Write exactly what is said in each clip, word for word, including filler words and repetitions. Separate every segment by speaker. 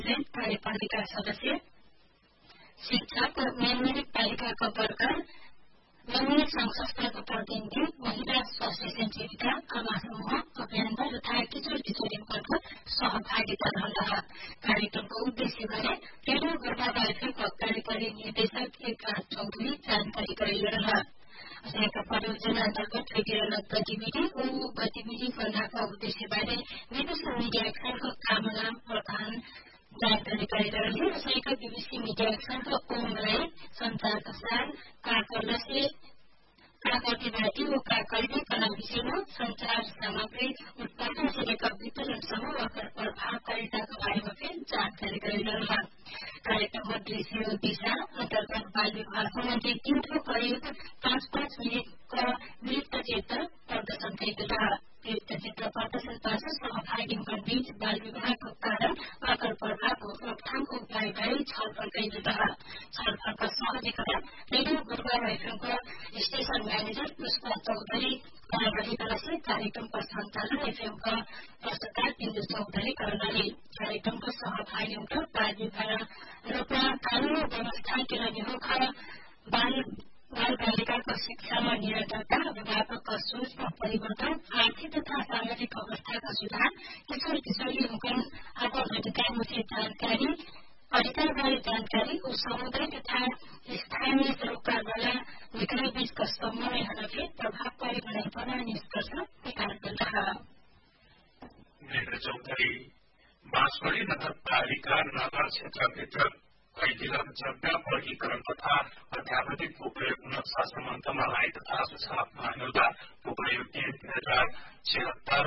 Speaker 1: President कार्यपालिका सदस्य शिक्षक मेलमिरिक पालिकाका वर्कर मेलमिरिक संघसंस्थाका प्रतिनिधि महिला स्वास्थ्य सेन्सेविका आमा समूह अभियन्ता तथा किशोर किशोरीवर्ग सहभागिता रहला। कार्यक्रमको उद्देश्यबारे रेडियो गोर्खा एफएमका कार्यकारी निर्देशक एकराज चौधरी जानकारी गराइरहला। असंख्य परियोजना अन्तर्गत रेडियोलक गतिविधि ओ गतिविधि गर्नका उद्देश्यबारे विदेशी मिडिया एक्सनको कामना प्रधान जानकारी गराइरहले। असंख्य बीबीसी मिडिया एक्सनको ओमलाई संचार प्रसार काकरलसे काकरती ओ काकरले कला विषयमा संचार सामग्री उत्पादन सेवाका वितरण समूह प्रभावकारिताका बारेमा फेरि जानकारी गराइरहला। कार्यक्रममा दृश्य दिशा अन्तर्गत बाल विभागको मन्त्री तीनथो करिब पाँच पाँच मिनटका वृत्तचित्र प्रदर्शन गरिँदा वृत्तचित्र प्रदर्शनबाट सहभागी बीच बाल विभागको कारण अकर प्रभावको रोकथामको उपायबारे छलफल गरिँदा छलफलका सहजीकरण radio Gorkha एफएमको station manager Pushpa Chaudhary कलाबलिकलासे कार्यक्रमको सञ्चालन एफएमका प्रस्तुतकार बिन्दु चौधरी कर्णाली। कार्यक्रमको सहभागीबाट बाल विभाग र कानून व्यवस्था के निहोखा बाल बाल बालिकाको शिक्षामा निरन्तरता अभिभावकका सोचमा परिवर्तन आर्थिक तथा सामाजिक अवस्थाका सुधार किशोर किशोरी हुकन आफ्नो अधिकारमुखी जानकारी अधिकारबारे जानकारी ओ समुदाय तथा स्थानीय सरोकारवाला निकायबीचका समन्वयहरूलाई प्रभावकारी बनाइपर्ने निष्कर्ष निकाल्दछ।
Speaker 2: चौधरी बाँसबडी नगरपालिका नगर क्षेत्रभित्र कैदिगत जग्गा वर्गीकरण तथा अध्यापनिक उपयोग नक्सा सम्बन्धमा राय तथा सुझाव माग्दा उपयोग दुई हजार छिहत्तर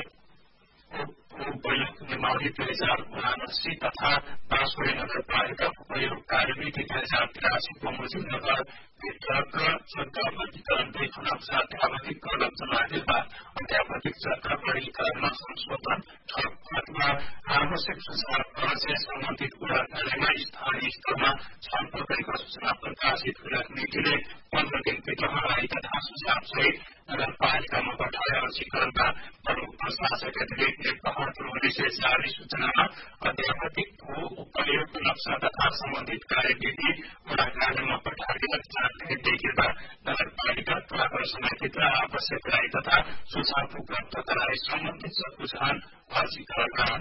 Speaker 2: उपयोग नियमावली दुई हजार उनासी तथा बाँसबडी नगरपालिका उपयोग कार्यविधि दुई हजार तिरासी बमोजिम नगर भित्रका जग्गा वर्गीकरण दुई खण्डमा अध्यापनिक कलम चलाइँदा अध्यापनिक जग्गा वर्गीकरणमा संशोधन थप अथवा आवश्यक सुझाव प्रसे सम्बन्धित कुराकानीमा स्थानीय स्तरमा छलफल गरेको सूचना प्रकाशित हुँदा नीतिले पन्ध्र दिनभित्रमा राय तथा सुझाव सहित नगरपालिकामा पठाए अवशीकरणका प्रमुख प्रशासक अधिकृत बहादुर ओलीले जारी सूचनामा अध्यापनिक भू उपयोग नक्सा तथा सम्बन्धित कार्यविधि कुराकानीमा पठाएका जानकारी देखिँदा नगरपालिका प्रशासनभित्र आवश्यक राय तथा सुझाव उपलब्ध गराई सम्बन्धित बुझान अर्जीकरण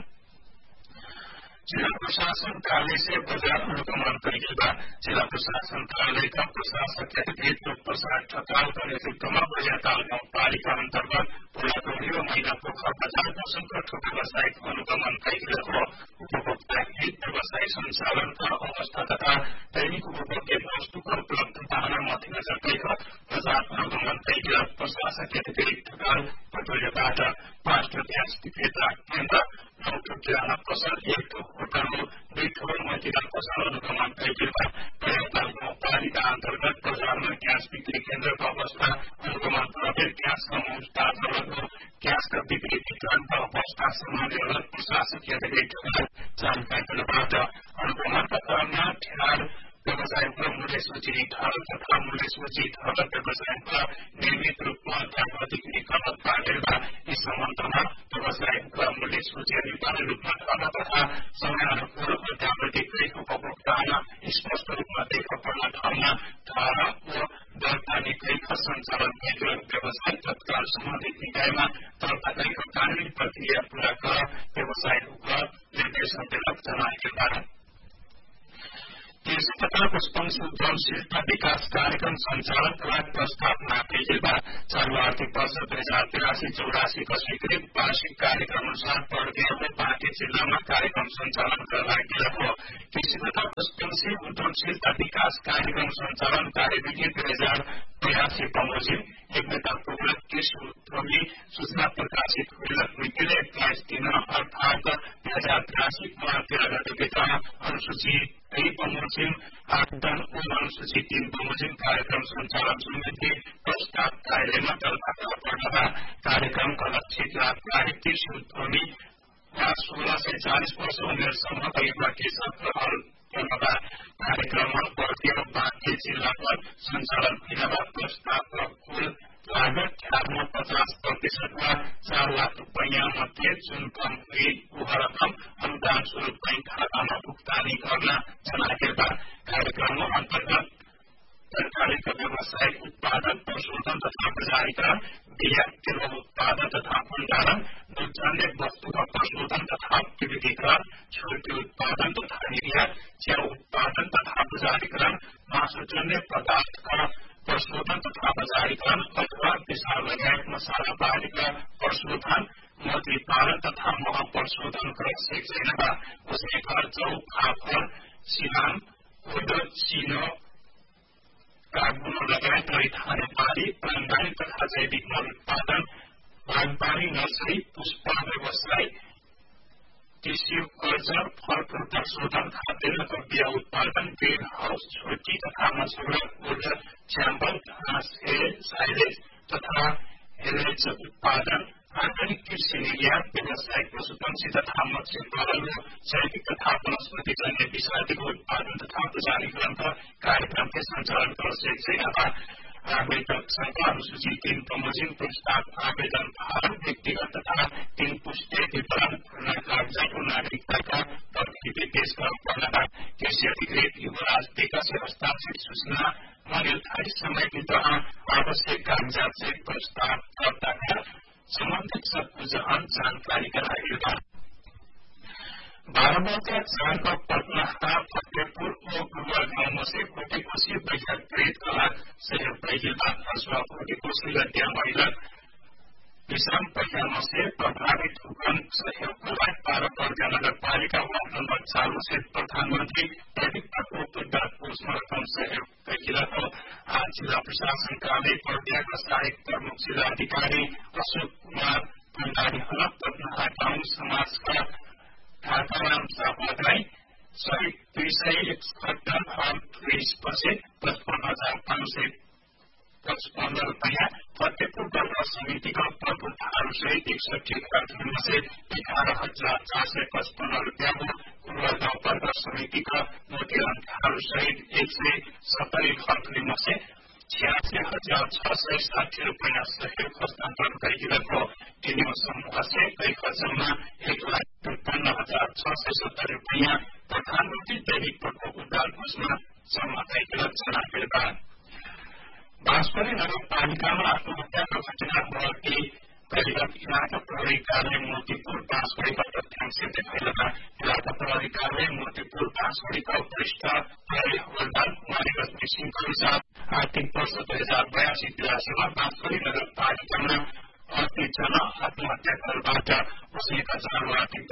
Speaker 2: जिला प्रशासन कार्यालय से बजार अनुगमन करेगा। जिला प्रशासन कार्यालय का प्रशासक अधिकृत प्रसाद ठटालका नेतृत्वमा बजार गाउँ पालिका अन्तर्गत पुरातोली र महिला पोखर बजारको संकट व्यावसायिक अनुगमन करेको उपभोक्ता हित व्यवसाय सञ्चालनका अवस्था तथा दैनिक उपभोग्य वस्तुको उपलब्धता मध्यनजर गएको बजार अनुगमन करेका प्रशासक अधिकृत ठटाल पटोलेबाट पाँच ग्यास विक्रेता केन्द्र नौ किराना पसल एक होटल दुई ठोर मदिरा पसल अनुगमन करेका प्रयागराज गाउँपालिका अन्तर्गत बजारमा ग्यास बिक्री केन्द्रको अवस्था अनुगमन गर्दै ग्यासका मुस्तादहरूको ग्यासका बिक्री वितरणका अवस्था सम्हालेर प्रशासकीय अधिकृत जानकारीबाट अनुगमनका क्रममा ठेहार व्यवसायका मूल्य सूची ठहर तथा मूल्य सूची ठहर व्यवसायका नियमित रूपमा अध्यापनिक निकट पारेर यी सम्बन्धमा व्यवसायका मूल्य सूची अनिवार्य रूपमा ठहर तथा समयानुकूल अध्यापनिक उपभोक्तालाई स्पष्ट रूपमा देखा पर्न ठाउँमा ठहर ओ दर्ता निकट सञ्चालन गरेको व्यवसाय तत्काल सम्बन्धित निकायमा दर्ता गरेको कानूनी प्रक्रिया पूरा गर व्यवसायको निर्देशन दिलक जनाएका कृषि तथा पशुपक्षी उद्यमशीलता विकास कार्यक्रम सञ्चालनको लागि प्रस्ताव मागेका चालू आर्थिक वर्ष दुई हजार तिरासी चौरासीको स्वीकृत वार्षिक कार्यक्रम अनुसार पर्वतीय बाँकी जिल्लामा कार्यक्रम सञ्चालन गर्न कृषि तथा पशुपक्षी उद्यमशीलता विकास कार्यक्रम सञ्चालन कार्यविधि दुई हजार बयासी बमोजिम एकता प्रोग्राम कृषि उद्यमी सूचना प्रकाशित हुँदै एक्काइस दिन अर्थात दुई हजार तिरासी तेह्र गतेभित्र अनुसूची दुई बमोजिम आठ टन अनुसूची तीन बमोजिम कार्यक्रम सञ्चालन समिति प्रस्ताव कार्यालयमा दर्ता गर्दा कार्यक्रमका लक्षित लाभकारी कृषि उद्यमी सोह्र सय चालिस वर्ष उमेरसम्मका युवा कृषकहरू कार्यक्रममा पर्वतीय बाँकी जिल्लामा सञ्चालन हुँदा प्रस्तावको कुल लागत चारमा पचास प्रतिशत वा चार लाख रुपियाँ मध्ये जुन कम्पनी रकम अनुदान स्वरूप बैंक खातामा भुक्तान लगानी गर्न जनाएका कार्यक्रम अन्तर्गत तरकारीका व्यावसायिक उत्पादन प्रशोधन तथा बजारीकरण बिया उत्पादन तथा भण्डारण दुग्धजन्य वस्तुका प्रशोधन तथा विविधीकरण छुर्पी उत्पादन तथा निर्यात च्याउ उत्पादन तथा बजारीकरण मासुजन्य पदार्थका प्रशोधन तथा बजारीकरण अथवा विशाल लगायत मसाला बारीका प्रशोधन मछली पालन तथा मह प्रशोधन कर शिक्षण उसने घर जौ फाफर सिलाम उड सिनो कागुनो लगायत रैथाने पारी प्राणवायु तथा जैविक मल उत्पादन बागवानी नर्सरी पुष्प व्यवसाय टिस्यू कल्चर फल प्रशोधन खाद्यान्नको बिया उत्पादन ग्रीन हाउस छोटी तथा मछुरा ऊर्जा च्याम्बल घाँस साइलेज तथा हेलेज उत्पादन आधुनिक कृषि निर्यात व्यावसायिक पशुपक्षी तथा मत्स्य पालन जैविक तथा वनस्पति जन्य विषादीको उत्पादन तथा बजारीकरण का कार्यक्रम के संचालन कर सकते आवेदक संख्या अनुसूची तीन बमोजिम प्रस्ताव आवेदन फार्म व्यक्तिगत तथा तीन पुष्टि वितरण पूर्ण कागजात नागरिकता का प्रति पेश करना कृषि अधिकृत युवराज विकास हस्ताक्षरित सूचना निर्धारित समय के दौरान आवश्यक कागजात से प्रस्ताव करता है संबंधित सब जहां जानकारी कराएगा। बारामती चार का पटना फतेहपुर और गुरुआ गांव से कोटी कोसी बैठक प्रेत कला सहयोग पहिला अथवा कोटी कोसी लड्या महिला विश्राम पहिला से प्रभावित हुकन सहयोग कला पारपर नगर पालिका वार्ड नंबर चार से प्रधानमंत्री प्रदीप प्रकोप पुष्प रकम सहयोग पहिला को आज जिला प्रशासन कार्यालय प्रज्ञा सहायक प्रमुख जिला अधिकारी अशोक कुमार भंडारी हलक पटना गांव समाज का ठाकाराम सापालाई सहित दुई सय एकसठ्ठी और बीस पछि पचपन्न हजार पाँच सय पचपन्न रुपया फतेहपुर दरबार समितिका प्रबुद्धहरू सहित एकसठी घरहरूमा से एघारह हजार चार सय पचपन्न रुपया पूर्व गाउँ दरबार समितिका मोतीरामहरू सहित एक सय सत्तरी घरहरूमा से छियासी हजार छह सय साठी रुपया सहयोग हस्तान्तरण गरिएको टिन्यू समूह से कई खर्चमा एक लाख तिरपन्न हजार छह सय सत्तर रुपया प्रधानमंत्री दैनिक प्रकोप उद्धार कोषमा जम्मा गरेका जनाएका बाँसबरी नगरपालिकामा आत्महत्याको घटना भएकी गरिगत इलाका प्रहरी कार्यालय मोतीपुर बाँसबरीका तथ्याङ्क देखाइएका इलाका प्रहरी कार्यालय मोतीपुर बाँसबरीका वरिष्ठ प्रहरी हवलदार कुमारी रश्मि सिंहको अनुसार आर्थिक वर्ष दुई हजार बयासी तिरासीमा बाँसबरी नगरपालिकामा अति जना आत्महत्या घरबाट बसेका चालु आर्थिक